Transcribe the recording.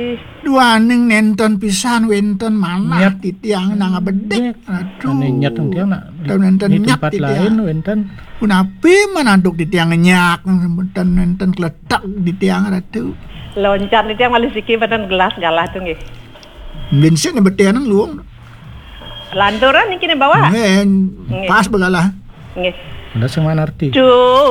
Duaning nenten pisan wenten manah Nyat. di tiang nang bedek. Aduh. Ane nyat tong tiang nak Tahun nenten di nyat tempat di lain tiang. wenten Unapi mananduk di tiang nyak nenten kletak di tiang ratu. Loncat itu yang malu sikit badan gelas galah tuh nggih. Bensin ni betenan luang. Lanturan ini kini bawa. Pas begalah. Nggih. ada sing manarti. Duh.